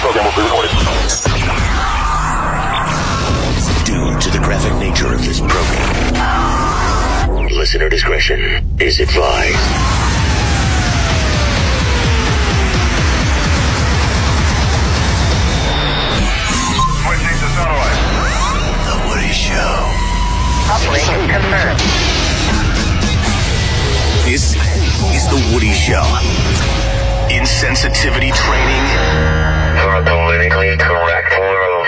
program will be recorded. Due to the graphic nature of this program, listener discretion is advised. Switching to satellite. The Woody Show. Operation confirmed. This is The Woody Show. Insensitivity training For a politically correct world.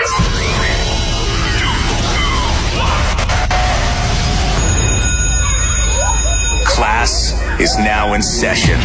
class is now in session.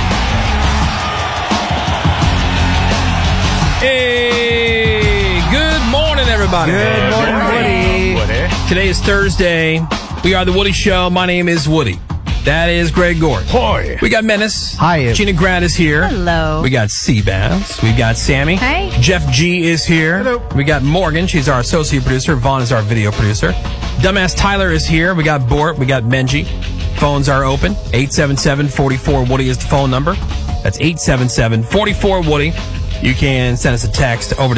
Hey, good morning, everybody. Good morning, Woody. Today is Thursday. We are The Woody Show. My name is Woody. That is Greg Gordon. Hoy. We got Menace. Hi. Gina Grant is here. Hello. We got Seabass. We got Sammy. Hey. Jeff G is here. Hello. We got Morgan. She's our associate producer. Vaughn is our video producer. Dumbass Tyler is here. We got Bort. We got Menji. Phones are open. 877-44-WOODY is the phone number. That's 877-44-WOODY. You can send us a text over to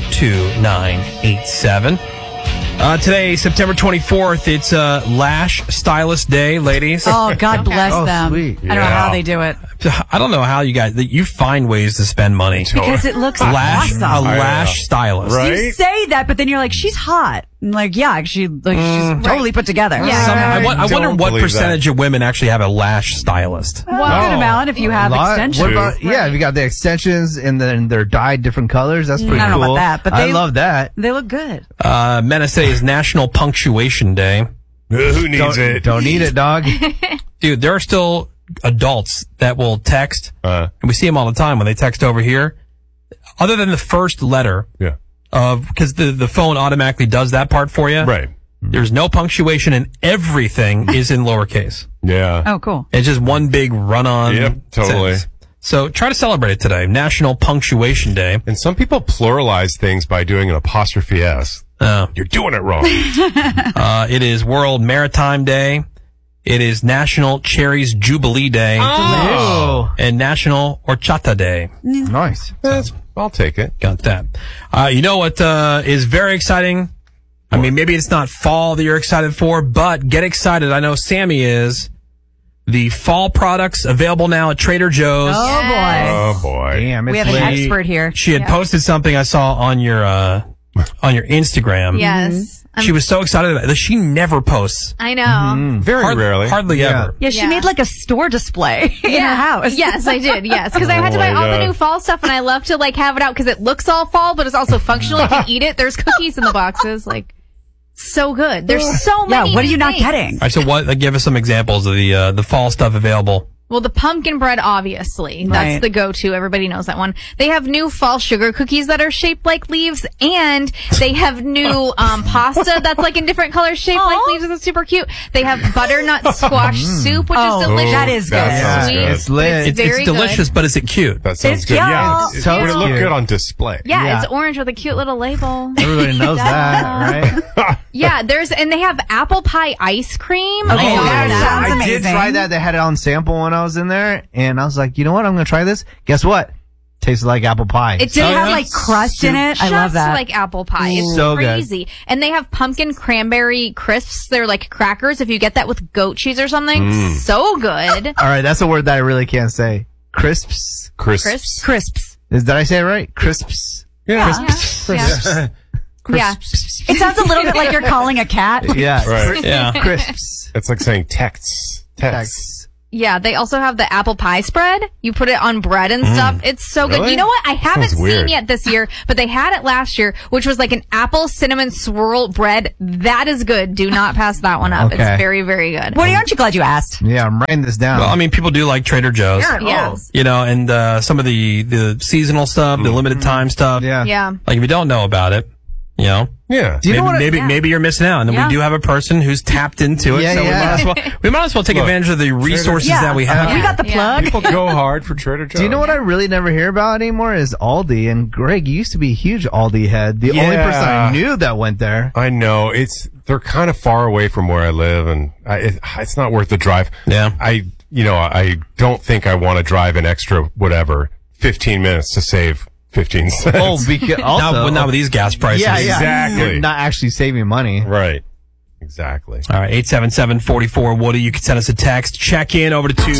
22987. Today, September 24th, it's Lash Stylist Day, ladies. Oh, God bless them. Sweet. I don't know how they do it. I don't know how you find ways to spend money. Because it looks A awesome. lash stylist. Right? You say that, but then you're like, she's hot. And like, yeah, she's totally put together. I wonder Don't what believe percentage of women actually have a lash stylist. Well, good amount if you have extensions. What about, yeah, if you got the extensions and then they're dyed different colors, that's pretty I don't know cool. about that, but I they- love that. They look good. Menace Day is National Punctuation Day. Who needs it? Don't need it, dog. Dude, there are still adults that will text, and we see them all the time when they text over here. Other than the first letter, Yeah. because the phone automatically does that part for you. Right. There's no punctuation and everything is in lowercase. Yeah. Oh, cool. It's just one big run-on. Yep, totally. sentence. So try to celebrate it today. National Punctuation Day. And some people pluralize things by doing an apostrophe S. You're doing it wrong. It is World Maritime Day. It is National Cherries Jubilee Day. Oh. And National Horchata Day. Nice. I'll take it. Got that. You know what is very exciting? I mean, maybe it's not fall that you're excited for, but get excited. I know Sammy is. The fall products available now at Trader Joe's. Oh, boy. Oh, boy. Damn, it's We have an late. expert here. She had posted something I saw on your Instagram. Yes. She was so excited about it. She never posts. I know. Very rarely. Hardly Yeah. ever. Yeah, she Yeah. made like a store display in her house. Yes, I did. Yes, because I had to buy all the new fall stuff, and I love to like have it out because it looks all fall, but it's also functional. You can eat it. There's cookies in the boxes. Like, so good. There's so many. Yeah, what are you new not things. getting? All right, so what? Give us some examples of the fall stuff available. Well, the pumpkin bread, obviously. That's Right. the go-to. Everybody knows that one. They have new fall sugar cookies that are shaped like leaves, and they have new pasta that's like in different colors shaped like leaves. That's super cute. They have butternut squash soup, which is delicious. that is good. It's That sounds sweet. good. It's lit. It's very delicious, but is it cute? That sounds It's good. Yeah. cute. So Would it look cute. good on display? Yeah, Yeah. it's orange with a cute little label. Everybody knows that, right? Yeah, and they have apple pie ice cream. Okay, I love that that. sounds I did amazing. try that. They had it on sample when I was in there, and I was like, you know what? I'm going to try this. Guess what? Tasted like apple pie. It Did it does have like crust in it? I just love that. like apple pie. It's So good. crazy. And they have pumpkin cranberry crisps. They're like crackers. If you get that with goat cheese or something, so good. All right, that's a word that I really can't say. Crisps. Crisps. Crisps. Did I say it right? Crisps. Yeah. Yeah. Yeah. It sounds a little bit like you're calling a cat. Yeah. Right. Yeah. Crisps. It's like saying texts. Yeah, they also have the apple pie spread. You put it on bread and stuff. It's so good. Really? You know what? I haven't Sounds seen weird. yet this year, but they had it last year, which was like an apple cinnamon swirl bread. That is good. Do not pass that one up. Okay. It's very, very good. Woody, aren't you glad you asked? Yeah, I'm writing this down. Well, I mean, people do like Trader Joe's. Yes. You know, and some of the seasonal stuff, the limited time stuff. yeah. Yeah. Like if you don't know about it, you know. Yeah. Do you know what? Maybe you're missing out, and Yeah. we do have a person who's tapped into it. Yeah, so yeah. we might as well take Look, advantage of the resources Yeah. that we have. We got the Yeah. plug. People go hard for Trader Joe's. Do you know what I really never hear about anymore is Aldi? And Greg, you used to be a huge Aldi head. The only Yeah. person I knew that went there. I know they're kind of far away from where I live, and it's not worth the drive. Yeah. I don't think I want to drive an extra 15 minutes to save 15 cents. Oh, because also Not with these gas prices. yeah, Exactly. You're not actually saving money. Right. Exactly. All right, 877-44-WOODY. You can send us a text. Check in over to